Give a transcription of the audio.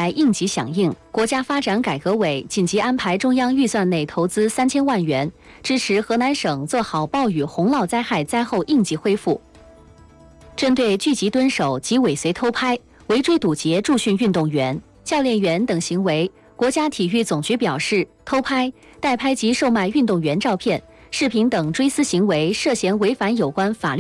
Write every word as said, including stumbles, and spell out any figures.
来应急响应，国家发展改革委紧急安排中央预算内投资三千万元，支持河南省做好暴雨洪涝灾害灾后应急恢复。针对聚集蹲守及尾随偷拍、围追堵截助训运动员、教练员等行为，国家体育总局表示，偷拍、代拍及售卖运动员照片、视频等追私行为涉嫌违反有关法律。